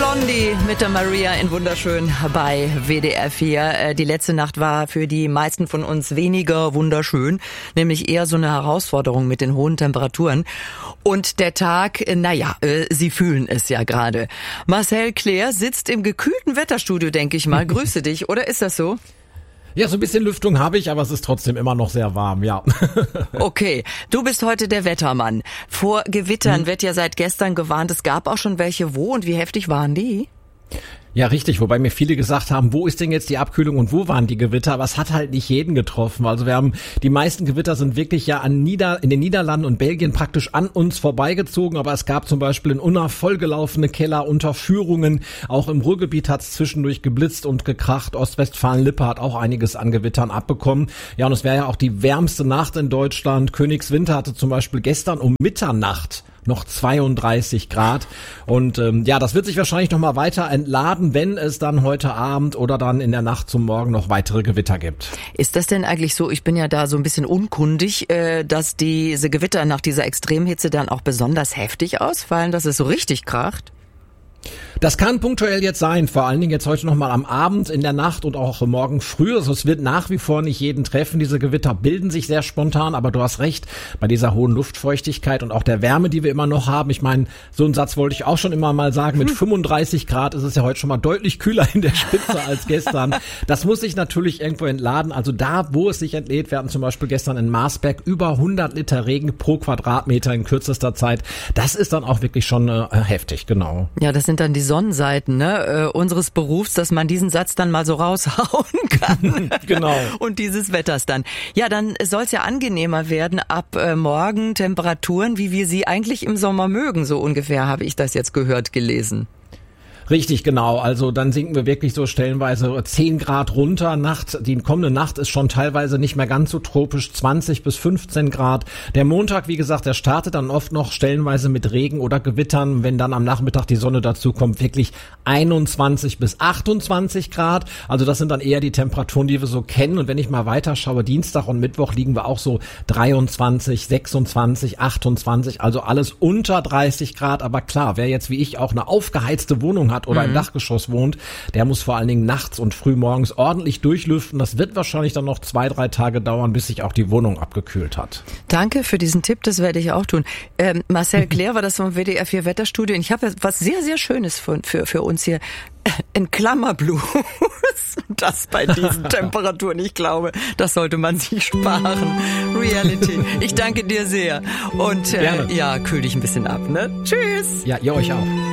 Blondie mit der Maria in Wunderschön bei WDR 4. Die letzte Nacht war für die meisten von uns weniger wunderschön, nämlich eher so eine Herausforderung mit den hohen Temperaturen. Und der Tag, Sie fühlen es ja gerade. Marcel Claire sitzt im gekühlten Wetterstudio, denke ich mal. Grüße dich, oder ist das so? Ja, so ein bisschen Lüftung habe ich, aber es ist trotzdem immer noch sehr warm, ja. Okay, du bist heute der Wettermann. Vor Gewittern wird ja seit gestern gewarnt. Es gab auch schon welche. Wo und wie heftig waren die? Ja, richtig, wobei mir viele gesagt haben, wo ist denn jetzt die Abkühlung und wo waren die Gewitter? Aber es hat halt nicht jeden getroffen. Also die meisten Gewitter sind wirklich ja in den Niederlanden und Belgien praktisch an uns vorbeigezogen. Aber es gab zum Beispiel in Unna vollgelaufene Keller, Unterführungen. Auch im Ruhrgebiet hat es zwischendurch geblitzt und gekracht. Ostwestfalen-Lippe hat auch einiges an Gewittern abbekommen. Ja, und es wäre ja auch die wärmste Nacht in Deutschland. Königswinter hatte zum Beispiel gestern um Mitternacht noch 32 Grad. Und das wird sich wahrscheinlich noch mal weiter entladen, wenn es dann heute Abend oder dann in der Nacht zum Morgen noch weitere Gewitter gibt. Ist das denn eigentlich so, ich bin ja da so ein bisschen unkundig, dass diese Gewitter nach dieser Extremhitze dann auch besonders heftig ausfallen, dass es so richtig kracht? Das kann punktuell jetzt sein, vor allen Dingen jetzt heute nochmal am Abend, in der Nacht und auch morgen früh. Also es wird nach wie vor nicht jeden treffen. Diese Gewitter bilden sich sehr spontan, aber du hast recht, bei dieser hohen Luftfeuchtigkeit und auch der Wärme, die wir immer noch haben. Ich meine, so einen Satz wollte ich auch schon immer mal sagen, mit 35 Grad ist es ja heute schon mal deutlich kühler in der Spitze als gestern. Das muss sich natürlich irgendwo entladen. Also da, wo es sich entlädt, wir hatten zum Beispiel gestern in Marsberg über 100 Liter Regen pro Quadratmeter in kürzester Zeit. Das ist dann auch wirklich schon heftig, genau. Ja, das sind dann die Sonnenseiten unseres Berufs, dass man diesen Satz dann mal so raushauen kann. Genau. Und dieses Wetters dann. Ja, dann soll es ja angenehmer werden ab morgen. Temperaturen, wie wir sie eigentlich im Sommer mögen, so ungefähr habe ich das jetzt gehört, gelesen. Richtig, genau. Also dann sinken wir wirklich so stellenweise 10 Grad runter. Die kommende Nacht ist schon teilweise nicht mehr ganz so tropisch, 20 bis 15 Grad. Der Montag, wie gesagt, der startet dann oft noch stellenweise mit Regen oder Gewittern. Wenn dann am Nachmittag die Sonne dazu kommt, wirklich 21 bis 28 Grad. Also das sind dann eher die Temperaturen, die wir so kennen. Und wenn ich mal weiterschaue, Dienstag und Mittwoch liegen wir auch so 23, 26, 28. Also alles unter 30 Grad. Aber klar, wer jetzt wie ich auch eine aufgeheizte Wohnung hat oder im Dachgeschoss wohnt, der muss vor allen Dingen nachts und frühmorgens ordentlich durchlüften. Das wird wahrscheinlich dann noch 2-3 Tage dauern, bis sich auch die Wohnung abgekühlt hat. Danke für diesen Tipp, das werde ich auch tun. Marcel Claire war das vom WDR 4 Wetterstudio und ich habe was sehr, sehr Schönes für uns hier. Ein Klammerblues. Das bei diesen Temperaturen, ich glaube, das sollte man sich sparen. Reality. Ich danke dir sehr. Und kühl dich ein bisschen ab, ne? Tschüss. Ja, ihr euch auch.